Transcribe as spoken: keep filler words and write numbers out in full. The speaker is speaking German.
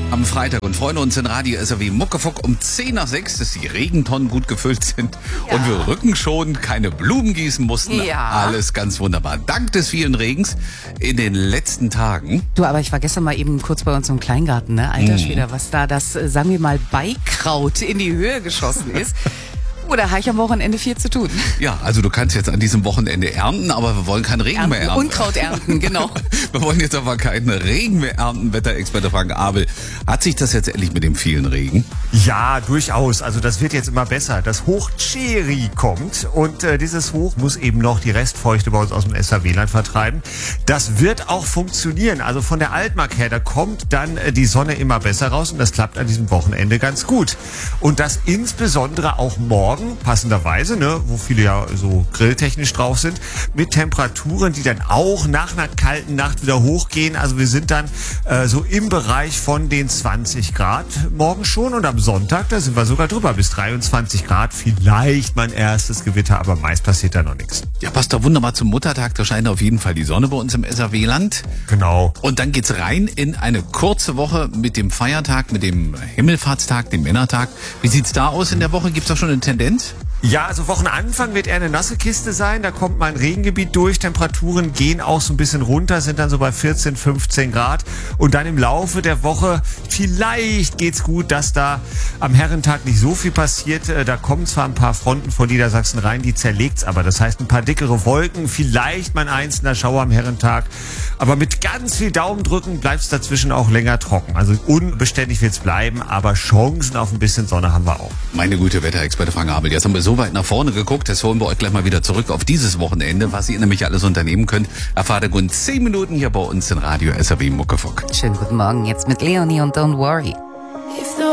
am Freitag und freuen uns in Radio S R W Muckefuck um zehn nach sechs, dass die Regentonnen gut gefüllt sind ja. und wir rücken schon, keine Blumen gießen mussten. Ja. Alles ganz wunderbar. Dank des vielen Regens in den letzten Tagen. Du, aber ich war gestern mal eben kurz bei uns im Kleingarten, ne? Alter Mhm. Schwede, was da das, äh, sagen wir mal, Beikraut in die Höhe geschossen ist. Oder habe ich am Wochenende viel zu tun? Ja, also du kannst jetzt an diesem Wochenende ernten, aber wir wollen keinen Regen Ernten, mehr ernten. Unkraut ernten, genau. Wir wollen jetzt aber keinen Regen mehr ernten. Wetterexperte Frank Abel, hat sich das jetzt endlich mit dem vielen Regen? Ja, durchaus. Also das wird jetzt immer besser. Das Hoch Cheri kommt und äh, dieses Hoch muss eben noch die Restfeuchte bei uns aus dem S R W-Land vertreiben. Das wird auch funktionieren. Also von der Altmark her, da kommt dann äh, die Sonne immer besser raus und das klappt an diesem Wochenende ganz gut. Und das insbesondere auch morgen, passenderweise, ne, wo viele ja so grilltechnisch drauf sind, mit Temperaturen, die dann auch nach einer kalten Nacht wieder hochgehen. Also wir sind dann äh, so im Bereich von den zwanzig Grad morgen schon und am Sonntag, da sind wir sogar drüber, bis dreiundzwanzig Grad. Vielleicht mein erstes Gewitter, aber meist passiert da noch nichts. Ja, passt doch wunderbar zum Muttertag. Da scheint auf jeden Fall die Sonne bei uns im S R W-Land. Genau. Und dann geht's rein in eine kurze Woche mit dem Feiertag, mit dem Himmelfahrtstag, dem Männertag. Wie sieht's da aus in der Woche? Gibt's da schon eine Tendenz? Ja, also Wochenanfang wird eher eine nasse Kiste sein. Da kommt mal ein Regengebiet durch. Temperaturen gehen auch so ein bisschen runter, sind dann so bei vierzehn, fünfzehn Grad. Und dann im Laufe der Woche, vielleicht geht's gut, dass da am Herrentag nicht so viel passiert. Da kommen zwar ein paar Fronten von Niedersachsen rein, die zerlegt's aber. Das heißt, ein paar dickere Wolken, vielleicht mal ein einzelner Schauer am Herrentag. Aber mit ganz viel Daumendrücken bleibt's dazwischen auch länger trocken. Also unbeständig wird's bleiben, aber Chancen auf ein bisschen Sonne haben wir auch. Meine gute Wetterexperte Frank Abel, jetzt haben wir so weit nach vorne geguckt, jetzt holen wir euch gleich mal wieder zurück auf dieses Wochenende. Was ihr nämlich alles unternehmen könnt, erfahrt ihr in zehn Minuten hier bei uns in Radio S R W Muckefuck. Schönen guten Morgen, jetzt mit Leonie und Don't Worry.